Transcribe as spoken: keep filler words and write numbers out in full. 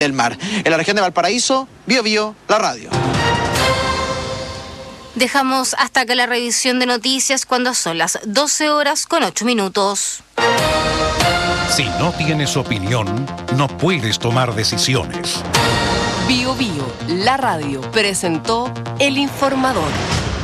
del mar. En la región de Valparaíso, Bio Bio, la radio. Dejamos hasta acá la revisión de noticias cuando son las doce horas con ocho minutos. Si no tienes opinión, no puedes tomar decisiones. Bio Bio, la radio, presentó El Informador.